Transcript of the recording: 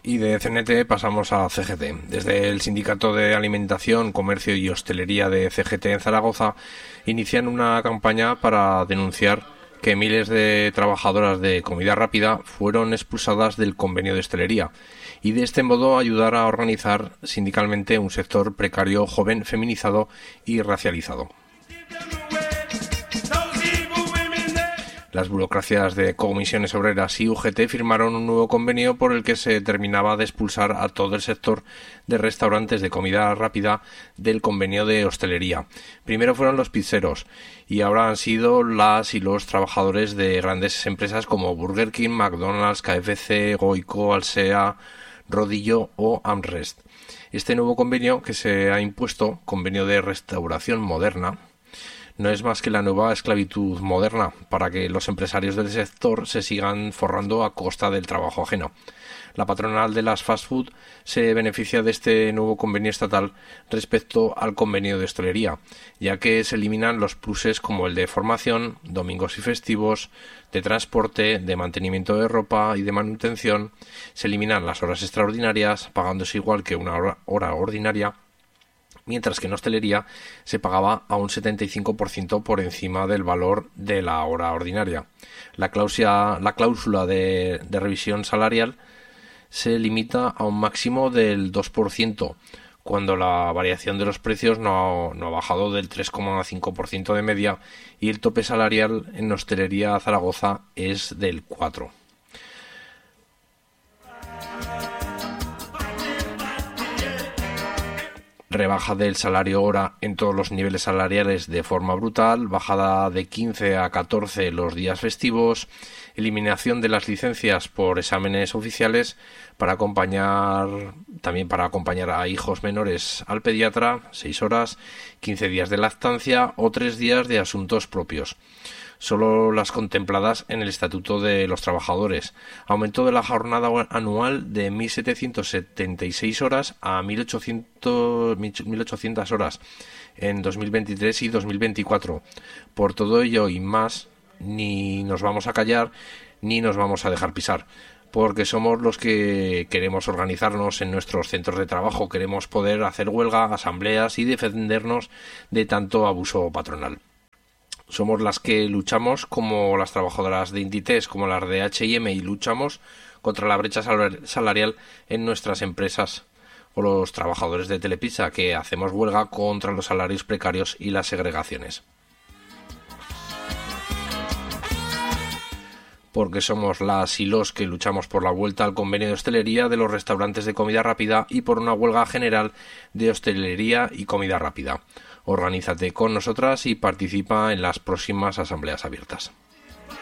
Y de CNT pasamos a CGT. Desde el Sindicato de Alimentación, Comercio y Hostelería de CGT en Zaragoza inician una campaña para denunciar que miles de trabajadoras de comida rápida fueron expulsadas del convenio de hostelería y de este modo ayudar a organizar sindicalmente un sector precario, joven, feminizado y racializado. Las burocracias de Comisiones Obreras y UGT firmaron un nuevo convenio por el que se terminaba de expulsar a todo el sector de restaurantes de comida rápida del convenio de hostelería. Primero fueron los pizzeros y ahora han sido las y los trabajadores de grandes empresas como Burger King, McDonald's, KFC, Goico, Alsea, Rodillo o Amrest. Este nuevo convenio que se ha impuesto, convenio de restauración moderna, no es más que la nueva esclavitud moderna para que los empresarios del sector se sigan forrando a costa del trabajo ajeno. La patronal de las fast food se beneficia de este nuevo convenio estatal respecto al convenio de hostelería, ya que se eliminan los pluses como el de formación, domingos y festivos, de transporte, de mantenimiento de ropa y de manutención, se eliminan las horas extraordinarias, pagándose igual que una hora ordinaria, mientras que en hostelería se pagaba a un 75% por encima del valor de la hora ordinaria. La cláusula de revisión salarial se limita a un máximo del 2%, cuando la variación de los precios no ha bajado del 3,5% de media y el tope salarial en hostelería Zaragoza es del 4%. Rebaja del salario hora en todos los niveles salariales de forma brutal, bajada de 15 a 14 los días festivos, eliminación de las licencias por exámenes oficiales para acompañar a hijos menores al pediatra, 6 horas, 15 días de lactancia o 3 días de asuntos propios. Solo las contempladas en el Estatuto de los Trabajadores. Aumento de la jornada anual de 1.776 horas a 1.800 horas en 2023 y 2024. Por todo ello y más, ni nos vamos a callar ni nos vamos a dejar pisar, porque somos los que queremos organizarnos en nuestros centros de trabajo, queremos poder hacer huelga, asambleas y defendernos de tanto abuso patronal. Somos las que luchamos, como las trabajadoras de Inditex, como las de H&M, y luchamos contra la brecha salarial en nuestras empresas, o los trabajadores de Telepizza, que hacemos huelga contra los salarios precarios y las segregaciones. Porque somos las y los que luchamos por la vuelta al convenio de hostelería de los restaurantes de comida rápida y por una huelga general de hostelería y comida rápida. Organízate con nosotras y participa en las próximas asambleas abiertas.